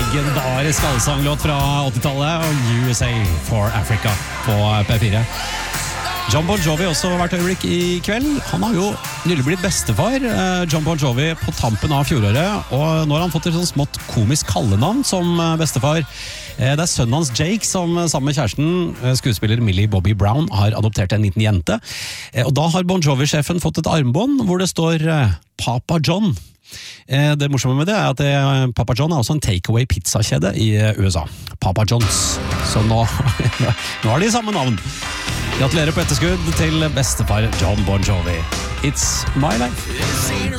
legendarisk allsanglåt fra 80-tallet og USA for Africa på P4. John Bon Jovi har også vært øyeblikk i kveld. Han har jo nylig blitt bestefar, John Bon Jovi, på tampen av fjoråret, og nå har han fått et sånn smått komisk kallenavn som bestefar. Det er sønnen hans Jake som sammen med kjæresten, skuespiller Millie Bobby Brown, har adoptert en liten jente. Og da har Bon Jovi-sjefen fått et armbånd hvor det står Papa John. Det morsomme med det er at Papa John er også en takeaway pizzakjede i USA. Papa John's. Så nå har de samme navn. Gratulerer på etterskudd til bestefar John Bon Jovi. It's my life.